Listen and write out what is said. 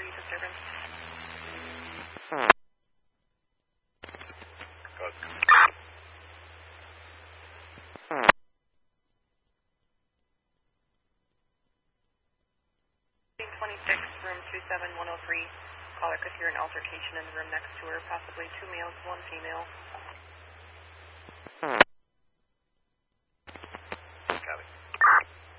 disturbance. Good. 26, room 27103. Caller could hear an altercation in the room next to her, possibly 2 males, 1 female.